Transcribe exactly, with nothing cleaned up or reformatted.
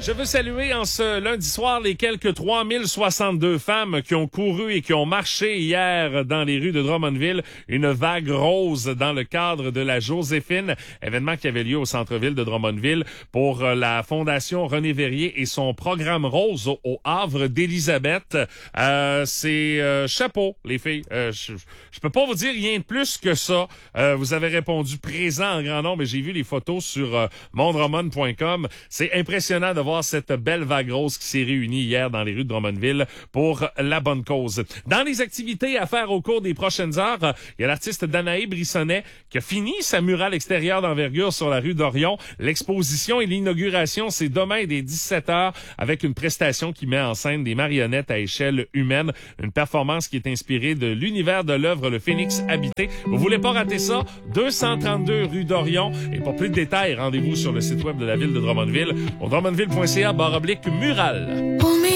Je veux saluer en ce lundi soir les quelques trois mille soixante-deux femmes qui ont couru et qui ont marché hier dans les rues de Drummondville, une vague rose dans le cadre de la Joséphine, événement qui avait lieu au centre-ville de Drummondville pour la Fondation René Verrier et son programme rose au, au Havre d'Élisabeth. Euh, c'est euh, chapeau, les filles. Euh, je, je peux pas vous dire rien de plus que ça. Euh, vous avez répondu présent en grand nombre et j'ai vu les photos sur euh, mondromon point com. C'est impressionnant de voir cette belle vague rose qui s'est réunie hier dans les rues de Drummondville pour la bonne cause. Dans les activités à faire au cours des prochaines heures, il y a l'artiste Danae Brissonnet qui a fini sa murale extérieure d'envergure sur la rue d'Orion. L'exposition et l'inauguration, c'est demain dès dix-sept heures avec une prestation qui met en scène des marionnettes à échelle humaine. Une performance qui est inspirée de l'univers de l'œuvre Le Phénix habité. Vous voulez pas rater ça? deux cent trente-deux rue d'Orion. Et pour plus de détails, rendez-vous sur le site web de la ville de Drummondville au drummondville point c a barre oblique murale.